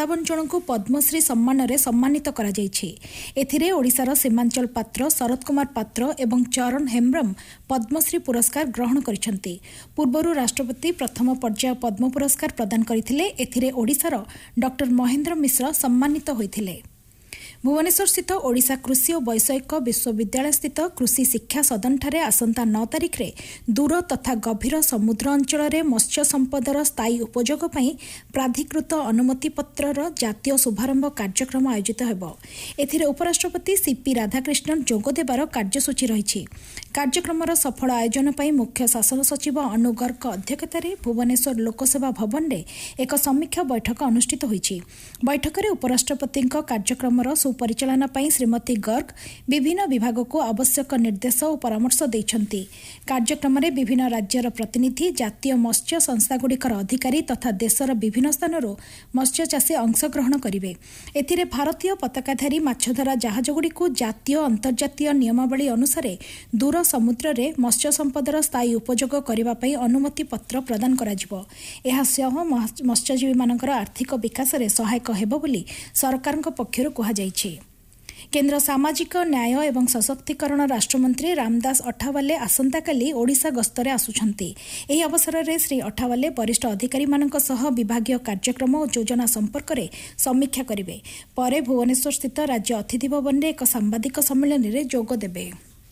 57 ଜଣଙ୍କୁ ପଦ୍ମଶ୍ରୀ ସମ୍ମାନରେ ସମ୍ମାନିତ କରାଯାଇଛି। ଏଥିରେ ଓଡ଼ିଶାର ସୀମାଞ୍ଚଳ ପାତ୍ର, ଶରତ କୁମାର ପାତ୍ର ଏବଂ ଚରଣ ହେମ୍ବ୍ରମ ପଦ୍ମଶ୍ରୀ ପୁରସ୍କାର ଗ୍ରହଣ କରିଛନ୍ତି। ପୂର୍ବରୁ ରାଷ୍ଟ୍ରପତି ପ୍ରଥମ ପର୍ଯ୍ୟାୟ ପଦ୍ମ ପୁରସ୍କାର ପ୍ରଦାନ କରିଥିଲେ। ଏଥିରେ ଓଡ଼ିଶାର ଡକ୍ଟର ମହେନ୍ଦ୍ର ମିଶ୍ର ସମ୍ମାନିତ ହୋଇଥିଲେ। ଭୁବନେଶ୍ୱରସ୍ଥିତ ଓଡ଼ିଶା କୃଷି ଓ ବୈଷୟିକ ବିଶ୍ୱବିଦ୍ୟାଳୟସ୍ଥିତ କୃଷି ଶିକ୍ଷା ସଦନଠାରେ ଆସନ୍ତା 9 ତାରିଖରେ ଦୂର ତଥା ଗଭୀର ସମୁଦ୍ର ଅଞ୍ଚଳରେ ମତ୍ସ୍ୟ ସମ୍ପଦର ସ୍ଥାୟୀ ଉପଯୋଗ ପାଇଁ ପ୍ରାଧିକୃତ ଅନୁମତିପତ୍ରର ଜାତୀୟ ଶୁଭାରମ୍ଭ କାର୍ଯ୍ୟକ୍ରମ ଆୟୋଜିତ ହେବ। ଏଥିରେ ଉପରାଷ୍ଟ୍ରପତି ସିପି ରାଧାକ୍ରିଷ୍ଣନ ଯୋଗ ଦେବାର କାର୍ଯ୍ୟସୂଚୀ ରହିଛି। କାର୍ଯ୍ୟକ୍ରମର ସଫଳ ଆୟୋଜନ ପାଇଁ ମୁଖ୍ୟ ଶାସନ ସଚିବ ଅନୁ ଗର୍ଗଙ୍କ ଅଧ୍ୟକ୍ଷତାରେ ଭୁବନେଶ୍ୱର ଲୋକସେବା ଭବନରେ ଏକ ସମୀକ୍ଷା ବୈଠକ ଅନୁଷ୍ଠିତ ହୋଇଛି। ବୈଠକରେ ଉପରାଷ୍ଟ୍ରପତିଙ୍କ କାର୍ଯ୍ୟକ୍ରମର ପରିଚାଳନା ପାଇଁ ଶ୍ରୀମତୀ ଗର୍ଗ ବିଭିନ୍ନ ବିଭାଗକୁ ଆବଶ୍ୟକ ନିର୍ଦ୍ଦେଶ ଓ ପରାମର୍ଶ ଦେଇଛନ୍ତି। କାର୍ଯ୍ୟକ୍ରମରେ ବିଭିନ୍ନ ରାଜ୍ୟର ପ୍ରତିନିଧି, ଜାତୀୟ ମତ୍ସ୍ୟ ସଂସ୍ଥାଗୁଡ଼ିକର ଅଧିକାରୀ ତଥା ଦେଶର ବିଭିନ୍ନ ସ୍ଥାନରୁ ମତ୍ସ୍ୟଚାଷୀ ଅଂଶଗ୍ରହଣ କରିବେ। ଏଥିରେ ଭାରତୀୟ ପତାକାଧାରୀ ମାଛଧରା ଜାହାଜଗୁଡ଼ିକୁ ଜାତୀୟ ଅନ୍ତର୍ଜାତୀୟ ନିୟମାବଳୀ ଅନୁସାରେ ଦୂର ସମୁଦ୍ରରେ ମତ୍ସ୍ୟ ସମ୍ପଦର ସ୍ଥାୟୀ ଉପଯୋଗ କରିବା ପାଇଁ ଅନୁମତି ପତ୍ର ପ୍ରଦାନ କରାଯିବ। ଏହା ସହ ମତ୍ସ୍ୟଜୀବୀମାନଙ୍କର ଆର୍ଥିକ ବିକାଶରେ ସହାୟକ ହେବ ବୋଲି ସରକାରଙ୍କ ପକ୍ଷରୁ କୁହାଯାଇଛି। କେନ୍ଦ୍ର ସାମାଜିକ ନ୍ୟାୟ ଏବଂ ସଶକ୍ତିକରଣ ରାଷ୍ଟ୍ରମନ୍ତ୍ରୀ ରାମଦାସ ଅଠାୱାଲେ ଆସନ୍ତାକାଲି ଓଡ଼ିଶା ଗସ୍ତରେ ଆସୁଛନ୍ତି। ଏହି ଅବସରରେ ଶ୍ରୀ ଅଠାୱାଲେ ବରିଷ୍ଠ ଅଧିକାରୀମାନଙ୍କ ସହ ବିଭାଗୀୟ କାର୍ଯ୍ୟକ୍ରମ ଓ ଯୋଜନା ସମ୍ପର୍କରେ ସମୀକ୍ଷା କରିବେ। ପରେ ଭୁବନେଶ୍ୱରସ୍ଥିତ ରାଜ୍ୟ ଅତିଥି ଭବନରେ ଏକ ସାମ୍ବାଦିକ ସମ୍ମିଳନୀରେ ଯୋଗ ଦେବେ।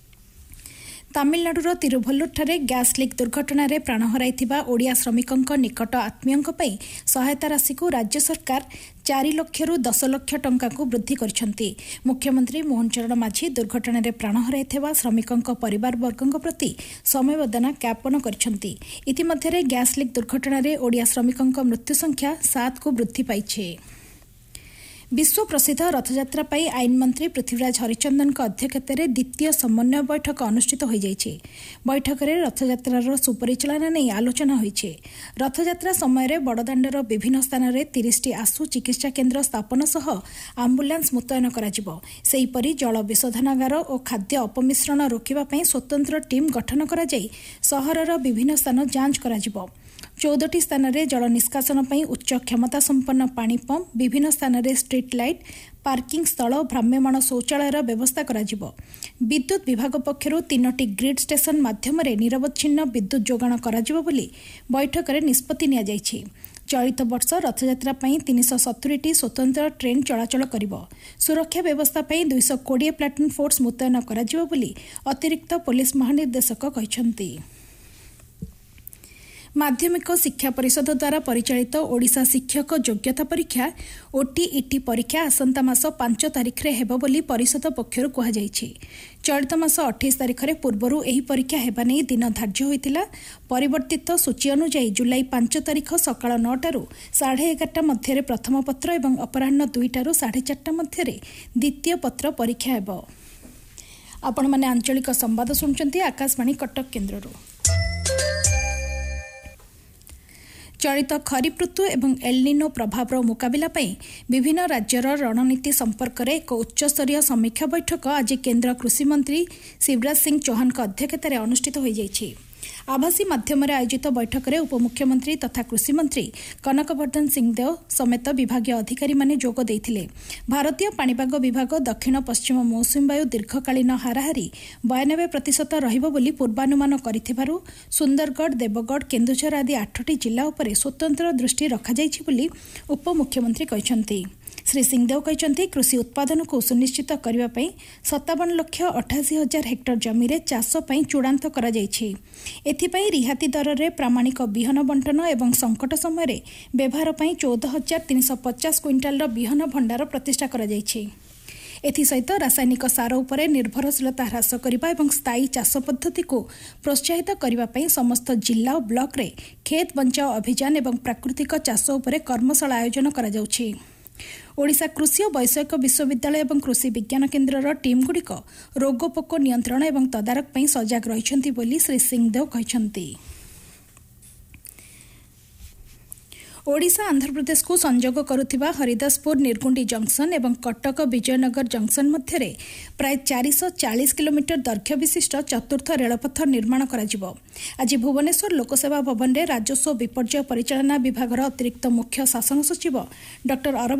ତାମିଲନାଡୁର ତିରୁଭଲ୍ଲୁରଠାରେ ଗ୍ୟାସ୍ ଲିକ୍ ଦୁର୍ଘଟଣାରେ ପ୍ରାଣ ହରାଇଥିବା ଓଡ଼ିଆ ଶ୍ରମିକଙ୍କ ନିକଟ ଆତ୍ମୀୟଙ୍କ ପାଇଁ ସହାୟତା ରାଶିକୁ ରାଜ୍ୟ ସରକାର 4 ଲକ୍ଷରୁ 10 ଲକ୍ଷ ଟଙ୍କାକୁ ବୃଦ୍ଧି କରିଛନ୍ତି। ମୁଖ୍ୟମନ୍ତ୍ରୀ ମୋହନ ଚରଣ ମାଝୀ ଦୁର୍ଘଟଣାରେ ପ୍ରାଣ ହରାଇଥିବା ଶ୍ରମିକଙ୍କ ପରିବାରବର୍ଗଙ୍କ ପ୍ରତି ସମବେଦନା ଜ୍ଞାପନ କରିଛନ୍ତି। ଇତିମଧ୍ୟରେ ଗ୍ୟାସ୍ ଲିକ୍ ଦୁର୍ଘଟଣାରେ ଓଡ଼ିଆ ଶ୍ରମିକଙ୍କ ମୃତ୍ୟୁ ସଂଖ୍ୟା 7କୁ ବୃଦ୍ଧି ପାଇଛି। ବିଶ୍ୱ ପ୍ରସିଦ୍ଧ ରଥଯାତ୍ରା ପାଇଁ ଆଇନ ମନ୍ତ୍ରୀ ପୃଥ୍ୱୀରାଜ ହରିଚନ୍ଦନଙ୍କ ଅଧ୍ୟକ୍ଷତାରେ ଦ୍ୱିତୀୟ ସମନ୍ୱୟ ବୈଠକ ଅନୁଷ୍ଠିତ ହୋଇଯାଇଛି। ବୈଠକରେ ରଥଯାତ୍ରାର ସୁପରିଚାଳନା ନେଇ ଆଲୋଚନା ହୋଇଛି। ରଥଯାତ୍ରା ସମୟରେ ବଡ଼ଦାଣ୍ଡର ବିଭିନ୍ନ ସ୍ଥାନରେ 30ଟି ଆଶୁ ଚିକିତ୍ସା କେନ୍ଦ୍ର ସ୍ଥାପନ ସହ ଆମ୍ବୁଲାନ୍ସ ମୁତୟନ କରାଯିବ। ସେହିପରି ଜଳ ବିଶୋଧନାଗାର ଓ ଖାଦ୍ୟ ଅପମିଶ୍ରଣ ରୋକିବା ପାଇଁ ସ୍ୱତନ୍ତ୍ର ଟିମ୍ ଗଠନ କରାଯାଇ ସହରର ବିଭିନ୍ନ ସ୍ଥାନ ଯାଞ୍ଚ କରାଯିବ। 14ଟି ସ୍ଥାନରେ ଜଳ ନିଷ୍କାସନ ପାଇଁ ଉଚ୍ଚ କ୍ଷମତା ସମ୍ପନ୍ନ ପାଣି ପମ୍ପ, ବିଭିନ୍ନ ସ୍ଥାନରେ ଷ୍ଟ୍ରିଟ୍ ଲାଇଟ୍, ପାର୍କିଂ ସ୍ଥଳ ଓ ଭ୍ରାମ୍ୟମାଣ ଶୌଚାଳୟର ବ୍ୟବସ୍ଥା କରାଯିବ। ବିଦ୍ୟୁତ୍ ବିଭାଗ ପକ୍ଷରୁ 3ଟି ଗ୍ରିଡ୍ ଷ୍ଟେସନ ମାଧ୍ୟମରେ ନିରବଚ୍ଛିନ୍ନ ବିଦ୍ୟୁତ୍ ଯୋଗାଣ କରାଯିବ ବୋଲି ବୈଠକରେ ନିଷ୍ପତ୍ତି ନିଆଯାଇଛି। ଚଳିତ ବର୍ଷ ରଥଯାତ୍ରା ପାଇଁ 370ଟି ସ୍ୱତନ୍ତ୍ର ଟ୍ରେନ୍ ଚଳାଚଳ କରିବ। ସୁରକ୍ଷା ବ୍ୟବସ୍ଥା ପାଇଁ 220 ପ୍ଲାଟୁନ୍ ଫୋର୍ସ ମୁତୟନ କରାଯିବ ବୋଲି ଅତିରିକ୍ତ ପୋଲିସ ମହାନିର୍ଦ୍ଦେଶକ କହିଛନ୍ତି। ମାଧ୍ୟମିକ ଶିକ୍ଷା ପରିଷଦ ଦ୍ୱାରା ପରିଚାଳିତ ଓଡ଼ିଶା ଶିକ୍ଷକ ଯୋଗ୍ୟତା ପରୀକ୍ଷା OTET ପରୀକ୍ଷା ଆସନ୍ତା ମାସ 5 ତାରିଖରେ ହେବ ବୋଲି ପରିଷଦ ପକ୍ଷରୁ କୁହାଯାଇଛି। ଚଳିତ ମାସ 28 ତାରିଖରେ ପୂର୍ବରୁ ଏହି ପରୀକ୍ଷା ହେବା ନେଇ ଦିନ ଧାର୍ଯ୍ୟ ହୋଇଥିଲା। ପରିବର୍ତ୍ତିତ ସୂଚୀ ଅନୁଯାୟୀ ଜୁଲାଇ 5 ତାରିଖ ସକାଳ 9ଟାରୁ 11:30 ମଧ୍ୟରେ ପ୍ରଥମ ପତ୍ର ଏବଂ ଅପରାହ୍ନ 2ଟାରୁ 4:30 ମଧ୍ୟରେ ଦ୍ୱିତୀୟ ପତ୍ର ପରୀକ୍ଷା ହେବ। ଆପଣମାନେ ଆଞ୍ଚଳିକ ସମ୍ବାଦ ଶୁଣୁଛନ୍ତି ଆକାଶବାଣୀ କଟକ କେନ୍ଦ୍ରରୁ। ଚଳିତ ଖରିଫ ଋତୁ ଏବଂ ଏଲ୍‌ନିନୋ ପ୍ରଭାବର ମୁକାବିଲା ପାଇଁ ବିଭିନ୍ନ ରାଜ୍ୟର ରଣନୀତି ସମ୍ପର୍କରେ ଏକ ଉଚ୍ଚସ୍ତରୀୟ ସମୀକ୍ଷା ବୈଠକ ଆଜି କେନ୍ଦ୍ର କୃଷିମନ୍ତ୍ରୀ ଶିବରାଜ ସିଂ ଚୌହାନଙ୍କ ଅଧ୍ୟକ୍ଷତାରେ ଅନୁଷ୍ଠିତ ହୋଇଯାଇଛି। ଆଭାସୀ ମାଧ୍ୟମରେ ଆୟୋଜିତ ବୈଠକରେ ଉପମୁଖ୍ୟମନ୍ତ୍ରୀ ତଥା କୃଷିମନ୍ତ୍ରୀ କନକବର୍ଦ୍ଧନ ସିଂହଦେଓ ସମେତ ବିଭାଗୀୟ ଅଧିକାରୀମାନେ ଯୋଗ ଦେଇଥିଲେ। ଭାରତୀୟ ପାଣିପାଗ ବିଭାଗ ଦକ୍ଷିଣ ପଶ୍ଚିମ ମୌସୁମୀ ବାୟୁ ଦୀର୍ଘକାଳୀନ ହାରାହାରି 92% ରହିବ ବୋଲି ପୂର୍ବାନୁମାନ କରିଥିବାରୁ ସୁନ୍ଦରଗଡ଼, ଦେବଗଡ଼, କେନ୍ଦୁଝର ଆଦି 8ଟି ଜିଲ୍ଲା ଉପରେ ସ୍ୱତନ୍ତ୍ର ଦୃଷ୍ଟି ରଖାଯାଇଛି ବୋଲି ଉପମୁଖ୍ୟମନ୍ତ୍ରୀ କହିଛନ୍ତି। ଶ୍ରୀ ସିଂହଦେଓ କହିଛନ୍ତି, କୃଷି ଉତ୍ପାଦନକୁ ସୁନିଶ୍ଚିତ କରିବା ପାଇଁ 57,88,000 ହେକ୍ଟର ଜମିରେ ଚାଷ ପାଇଁ ଚୂଡ଼ାନ୍ତ କରାଯାଇଛି। ଏଥିପାଇଁ ରିହାତି ଦରରେ ପ୍ରାମାଣିକ ବିହନ ବଣ୍ଟନ ଏବଂ ସଙ୍କଟ ସମୟରେ ବ୍ୟବହାର ପାଇଁ 14,350 କ୍ୱିଣ୍ଟାଲର ବିହନ ଭଣ୍ଡାର ପ୍ରତିଷ୍ଠା କରାଯାଇଛି। ଏଥିସହିତ ରାସାୟନିକ ସାର ଉପରେ ନିର୍ଭରଶୀଳତା ହ୍ରାସ କରିବା ଏବଂ ସ୍ଥାୟୀ ଚାଷ ପଦ୍ଧତିକୁ ପ୍ରୋତ୍ସାହିତ କରିବା ପାଇଁ ସମସ୍ତ ଜିଲ୍ଲା ଓ ବ୍ଲକରେ ଖେତ ବଞ୍ଚାଅ ଅଭିଯାନ ଏବଂ ପ୍ରାକୃତିକ ଚାଷ ଉପରେ କର୍ମଶାଳା ଆୟୋଜନ କରାଯାଉଛି। ଓଡ଼ିଶା କୃଷି ଓ ବୈଷୟିକ ବିଶ୍ୱବିଦ୍ୟାଳୟ ଏବଂ କୃଷି ବିଜ୍ଞାନ କେନ୍ଦ୍ରର ଟିମ୍ଗୁଡ଼ିକ ରୋଗପୋକ ନିୟନ୍ତ୍ରଣ ଏବଂ ତଦାରଖ ପାଇଁ ସଜାଗ ରହିଛନ୍ତି ବୋଲି ଶ୍ରୀ ସିଂହଦେଓ କହିଛନ୍ତି। ଓଡ଼ିଶା ଆନ୍ଧ୍ରପ୍ରଦେଶକୁ ସଂଯୋଗ କରୁଥିବା ହରିଦାସପୁର ନିର୍ଗୁଣ୍ଡି ଜଙ୍କସନ୍ ଏବଂ କଟକ ବିଜୟନଗର ଜଙ୍କସନ୍ ମଧ୍ୟରେ ପ୍ରାୟ 440 କିଲୋମିଟର ଦୈର୍ଘ୍ୟ ବିଶିଷ୍ଟ ଚତୁର୍ଥ ରେଳପଥ ନିର୍ମାଣ କରାଯିବ। ଆଜି ଭୁବନେଶ୍ୱର ଲୋକସେବା ଭବନରେ ରାଜସ୍ୱ ବିପର୍ଯ୍ୟୟ ପରିଚାଳନା ବିଭାଗର ଅତିରିକ୍ତ ମୁଖ୍ୟ ଶାସନ ସଚିବ ଡକ୍ଟର